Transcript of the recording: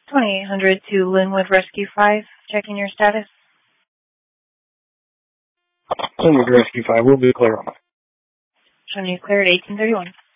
2800 to Linwood Rescue 5. Checking your status. Linwood Rescue 5, we'll be clear on it. Showing you clear at 1831.